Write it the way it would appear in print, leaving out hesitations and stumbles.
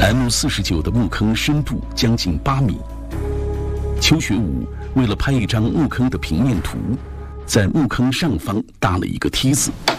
M49的墓坑深度将近8米。邱学武为了拍一张墓坑的平面图，在墓坑上方搭了一个梯子。